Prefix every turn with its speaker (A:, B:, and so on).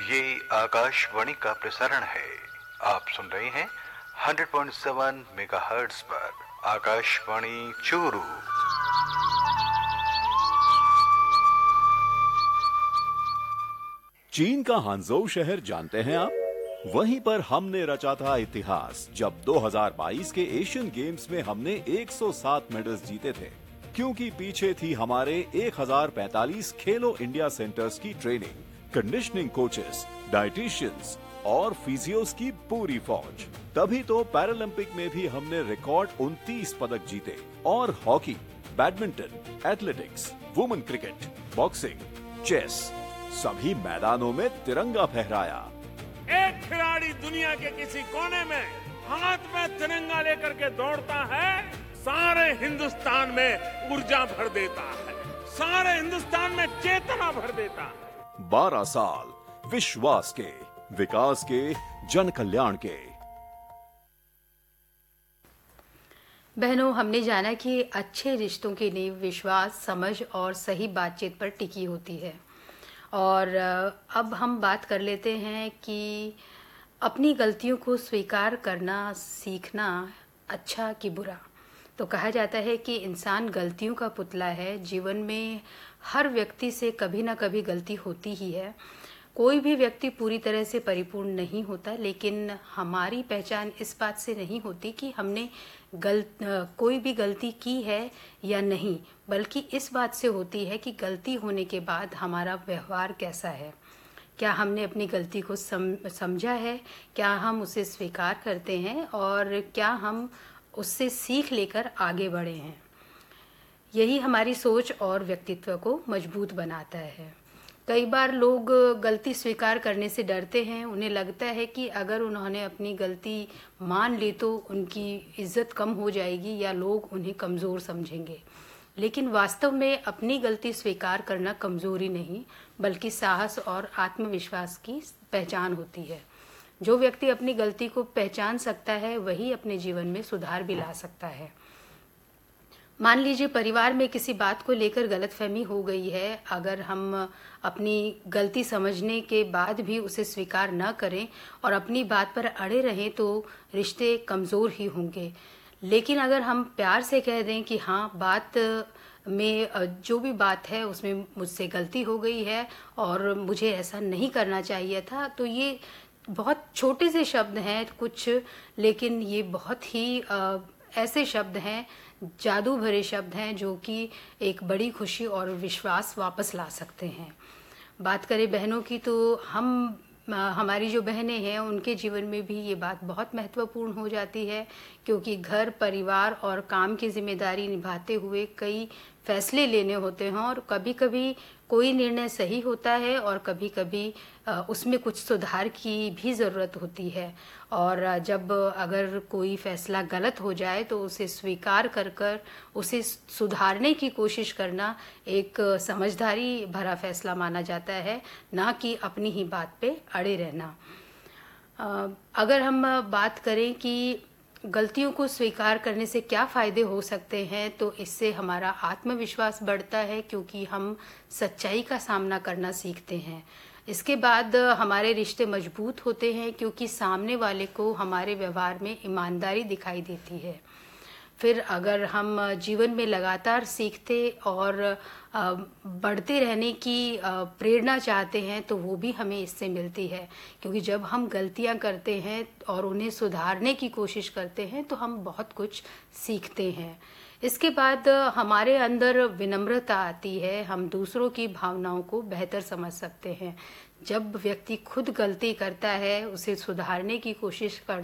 A: ये आकाशवाणी का प्रसारण है। आप सुन रहे हैं 100.7 मेगाहर्ट्ज पर आकाशवाणी चूरू।
B: चीन का हांगझोउ शहर जानते हैं आप? वहीं पर हमने रचा था इतिहास जब 2022 के एशियन गेम्स में हमने 107 मेडल्स जीते थे, क्योंकि पीछे थी हमारे 1045 खेलो इंडिया सेंटर्स की ट्रेनिंग, कंडीशनिंग कोचेस, डाइटिशियंस और फिजियोस की पूरी फौज। तभी तो पैरालंपिक में भी हमने रिकॉर्ड 29 पदक जीते और hockey, badminton, athletics, women cricket, boxing, chess सभी मैदानों में तिरंगा फहराया।
C: एक खिलाड़ी दुनिया के किसी कोने में हाथ में तिरंगा लेकर के दौड़ता है, सारे हिंदुस्तान में ऊर्जा भर देता है, सारे हिंदुस्तान में चेतना भर देता है।
B: 12 साल विश्वास के, विकास के, जन कल्याण के।
D: बहनों, हमने जाना कि अच्छे रिश्तों की नींव विश्वास, समझ और सही बातचीत पर टिकी होती है। और अब हम बात कर लेते हैं कि अपनी गलतियों को स्वीकार करना सीखना अच्छा कि बुरा। तो कहा जाता है कि इंसान गलतियों का पुतला है। जीवन में हर व्यक्ति से कभी ना कभी गलती होती ही है। कोई भी व्यक्ति पूरी तरह से परिपूर्ण नहीं होता, लेकिन हमारी पहचान इस बात से नहीं होती कि हमने कोई भी गलती की है या नहीं, बल्कि इस बात से होती है कि गलती होने के बाद हमारा व्यवहार कैसा है। क्या हमने अपनी गलती को समझा है, क्या हम उसे स्वीकार करते हैं और क्या हम उससे सीख लेकर आगे बढ़े हैं। यही हमारी सोच और व्यक्तित्व को मजबूत बनाता है। कई बार लोग गलती स्वीकार करने से डरते हैं। उन्हें लगता है कि अगर उन्होंने अपनी गलती मान ली तो उनकी इज्जत कम हो जाएगी या लोग उन्हें कमज़ोर समझेंगे। लेकिन वास्तव में अपनी गलती स्वीकार करना कमज़ोरी नहीं, बल्कि साहस और आत्मविश्वास की पहचान होती है। जो व्यक्ति अपनी गलती को पहचान सकता है, वही अपने जीवन में सुधार भी ला सकता है। मान लीजिए परिवार में किसी बात को लेकर गलतफहमी हो गई है। अगर हम अपनी गलती समझने के बाद भी उसे स्वीकार न करें और अपनी बात पर अड़े रहें तो रिश्ते कमज़ोर ही होंगे। लेकिन अगर हम प्यार से कह दें कि हाँ, बात में जो भी बात है उसमें मुझसे गलती हो गई है और मुझे ऐसा नहीं करना चाहिए था, तो ये बहुत छोटे से शब्द हैं कुछ, लेकिन ये बहुत ही ऐसे शब्द हैं, जादू भरे शब्द हैं, जो कि एक बड़ी खुशी और विश्वास वापस ला सकते हैं। बात करें बहनों की, तो हमारी जो बहनें हैं उनके जीवन में भी ये बात बहुत महत्वपूर्ण हो जाती है, क्योंकि घर, परिवार और काम की जिम्मेदारी निभाते हुए कई फैसले लेने होते हैं और कभी कभी कोई निर्णय सही होता है और कभी कभी उसमें कुछ सुधार की भी ज़रूरत होती है। और जब अगर कोई फैसला गलत हो जाए तो उसे स्वीकार कर उसे सुधारने की कोशिश करना एक समझदारी भरा फैसला माना जाता है, ना कि अपनी ही बात पे अड़े रहना। अगर हम बात करें कि गलतियों को स्वीकार करने से क्या फ़ायदे हो सकते हैं, तो इससे हमारा आत्मविश्वास बढ़ता है, क्योंकि हम सच्चाई का सामना करना सीखते हैं। इसके बाद हमारे रिश्ते मजबूत होते हैं, क्योंकि सामने वाले को हमारे व्यवहार में ईमानदारी दिखाई देती है। फिर अगर हम जीवन में लगातार सीखते और बढ़ते रहने की प्रेरणा चाहते हैं, तो वो भी हमें इससे मिलती है, क्योंकि जब हम गलतियां करते हैं और उन्हें सुधारने की कोशिश करते हैं तो हम बहुत कुछ सीखते हैं। इसके बाद हमारे अंदर विनम्रता आती है, हम दूसरों की भावनाओं को बेहतर समझ सकते हैं। जब व्यक्ति खुद गलती करता है, उसे सुधारने की कोशिश कर